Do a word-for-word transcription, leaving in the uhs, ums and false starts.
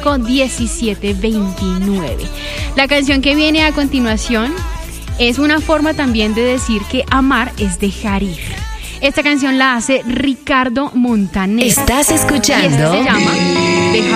cinco, diecisiete, veintinueve. La canción que viene a continuación es una forma también de decir que amar es dejar ir. Esta canción la hace Ricardo Montaner. Estás escuchando Y esta se llama Deja